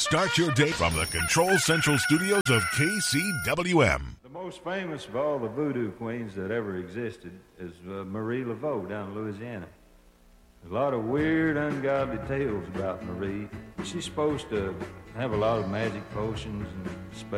Start your day from the Control Central Studios of KCWM. The most famous of all the voodoo queens that ever existed is Marie Laveau down in Louisiana. There's a lot of weird, ungodly tales about Marie. She's supposed to have a lot of magic potions and